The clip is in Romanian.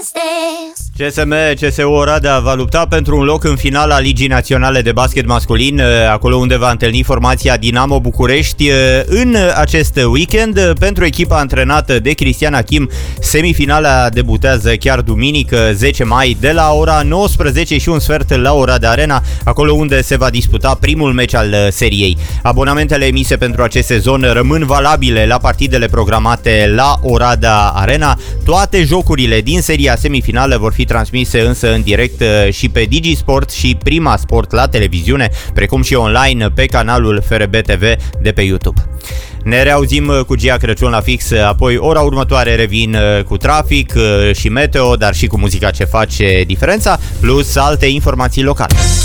CSM, CSU Oradea va lupta pentru un loc în finala Ligii Naționale de Basket Masculin, acolo unde va întâlni formația Dinamo București în acest weekend. Pentru echipa antrenată de Cristian Achim, semifinala debutează chiar duminică, 10 mai, de la ora 19 și un sfert la Oradea Arena, acolo unde se va disputa primul meci al seriei. Abonamentele emise pentru acest sezon rămân valabile la partidele programate la Oradea Arena. Toate jocurile din seria semifinală vor fi transmise însă în direct și pe Digisport și Prima Sport la televiziune, precum și online pe canalul FRB TV de pe YouTube. Ne reauzim cu Gia Crăciun la fix, apoi ora următoare revin cu trafic și meteo, dar și cu muzica ce face diferența, plus alte informații locale.